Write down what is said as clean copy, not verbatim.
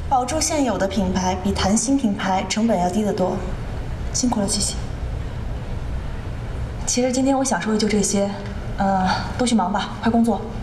保住现有的品牌比谈新品牌成本要低得多。辛苦了，七喜。其实今天我想说的就这些，都去忙吧，快工作。